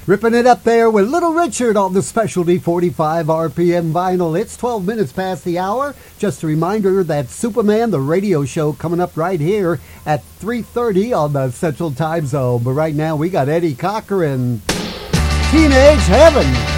Ripping it up there with Little Richard on the Specialty 45 RPM vinyl. It's 12 minutes past the hour. Just a reminder that Superman, the radio show, coming up right here at 3:30 on the Central Time Zone. But right now we got Eddie Cochran, Teenage Heaven.